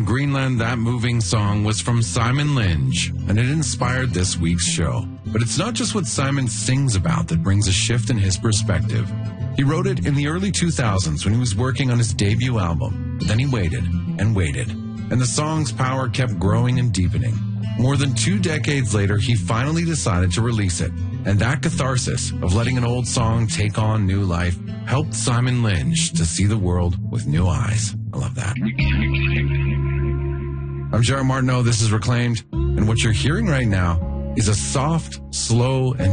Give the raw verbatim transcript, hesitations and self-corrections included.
Greenland, That Moving Song was from Simon Lynch, and it inspired this week's show. But it's not just what Simon sings about that brings a shift in his perspective. He wrote it in the early two thousands when he was working on his debut album. But then he waited and waited, and the song's power kept growing and deepening. More than two decades later, he finally decided to release it. And that catharsis of letting an old song take on new life helped Simon Lynch to see the world with new eyes. I love that. I'm Jared Martineau. This is Reclaimed. And what you're hearing right now is a soft, slow, and